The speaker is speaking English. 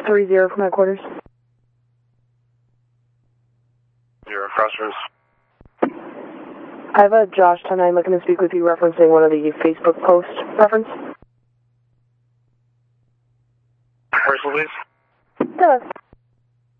30 from headquarters. 0 Crossroads. I have a Josh 10-9 looking to speak with you referencing one of the Facebook posts reference. Person, please. Does.